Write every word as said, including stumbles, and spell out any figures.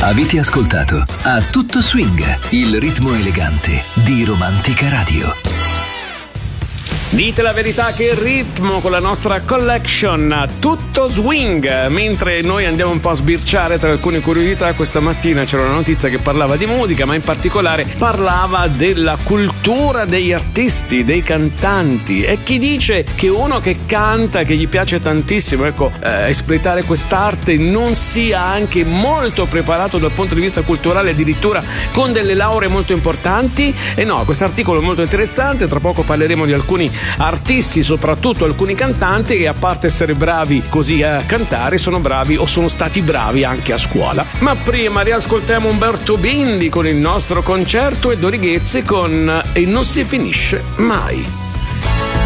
Avete ascoltato A Tutto Swing, il ritmo elegante di Romantica Radio. Dite la verità che il ritmo con la nostra collection tutto swing, mentre noi andiamo un po' a sbirciare tra alcune curiosità. Questa mattina c'era una notizia che parlava di musica, ma in particolare parlava della cultura degli artisti, dei cantanti, e chi dice che uno che canta, che gli piace tantissimo, ecco, eh, espletare quest'arte, non sia anche molto preparato dal punto di vista culturale, addirittura con delle lauree molto importanti. E no, questo articolo è molto interessante. Tra poco parleremo di alcuni artisti, soprattutto alcuni cantanti che, a parte essere bravi così a cantare, sono bravi o sono stati bravi anche a scuola. Ma prima riascoltiamo Umberto Bindi con il nostro concerto e Dori Ghezzi con E non si finisce mai.